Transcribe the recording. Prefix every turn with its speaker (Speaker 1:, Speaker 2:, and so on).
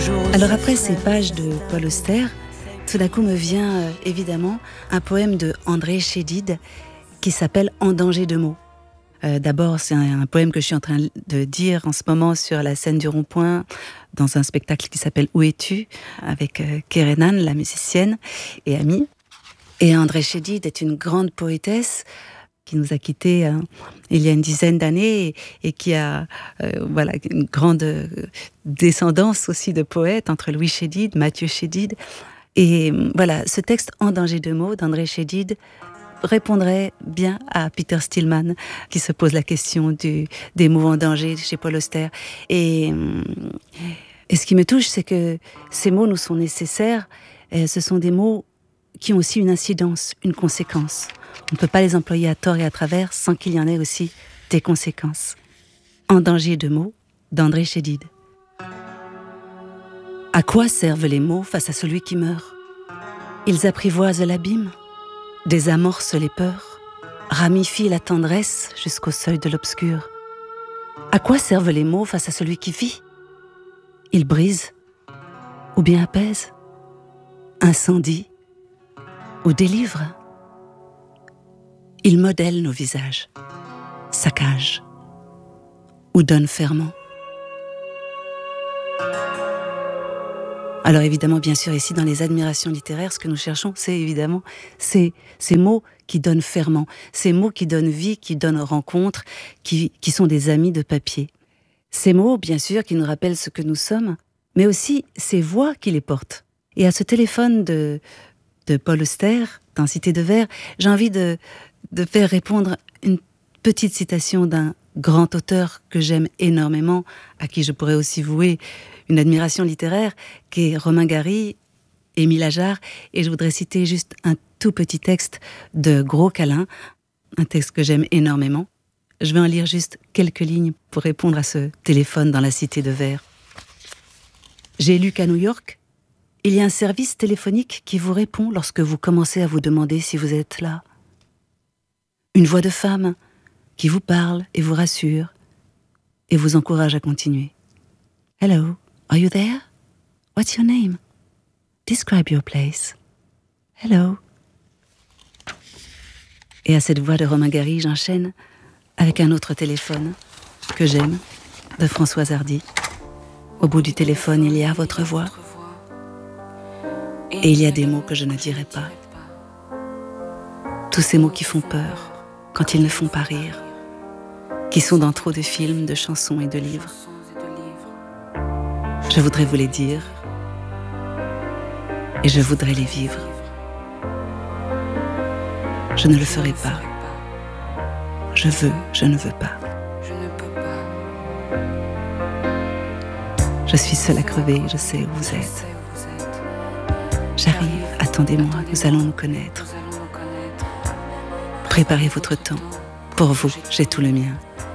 Speaker 1: Alors après ces pages de Paul Auster, tout d'un coup me vient évidemment un poème de André Chédid qui s'appelle « En danger de mots ». D'abord, c'est un poème que je suis en train de dire en ce moment sur la scène du Rond-Point, dans un spectacle qui s'appelle « Où es-tu ?», avec Kerenan, la musicienne et amie. Et André Chédid est une grande poétesse qui nous a quittés il y a une dizaine d'années et qui a une grande descendance aussi de poètes entre Louis Chédid, Mathieu Chédid. Et voilà, ce texte « En danger de mots » d'André Chédid répondrait bien à Peter Stillman, qui se pose la question des mots en danger chez Paul Auster. Et ce qui me touche, c'est que ces mots nous sont nécessaires. Et ce sont des mots qui ont aussi une incidence, une conséquence. On ne peut pas les employer à tort et à travers sans qu'il y en ait aussi des conséquences. En danger de mots, d'André Chédid. À quoi servent les mots face à celui qui meurt ? Ils apprivoisent l'abîme, désamorcent les peurs, ramifient la tendresse jusqu'au seuil de l'obscur. À quoi servent les mots face à celui qui vit ? Ils brisent, ou bien apaisent, incendient, ou délivrent. Ils modèlent nos visages, saccagent, ou donnent ferment. Alors évidemment, bien sûr, ici dans les admirations littéraires, ce que nous cherchons, c'est évidemment ces mots qui donnent ferment, ces mots qui donnent vie, qui donnent rencontre, qui sont des amis de papier. Ces mots, bien sûr, qui nous rappellent ce que nous sommes, mais aussi ces voix qui les portent. Et à ce téléphone de Paul Auster, dans Cité de Vers, j'ai envie de faire répondre une petite citation d'un grand auteur que j'aime énormément, à qui je pourrais aussi vouer une admiration littéraire, qui est Romain Gary, Émile Ajar, et je voudrais citer juste un tout petit texte de Gros Câlin, un texte que j'aime énormément. Je vais en lire juste quelques lignes pour répondre à ce téléphone dans la Cité de Vers. J'ai lu qu'à New York, il y a un service téléphonique qui vous répond lorsque vous commencez à vous demander si vous êtes là. Une voix de femme qui vous parle et vous rassure et vous encourage à continuer. Hello, are you there? What's your name? Describe your place. Hello. Et à cette voix de Romain Gary, j'enchaîne avec un autre téléphone que j'aime, de Françoise Hardy. Au bout du téléphone, il y a votre voix. Et il y a des mots que je ne dirai pas. Tous ces mots qui font peur quand ils ne font pas rire, qui sont dans trop de films, de chansons et de livres. Je voudrais vous les dire et je voudrais les vivre. Je ne le ferai pas. Je veux, je ne veux pas. Je suis seule à crever, je sais où vous êtes. J'arrive, attendez-moi, nous allons nous connaître. Préparez votre temps. Pour vous, j'ai tout le mien.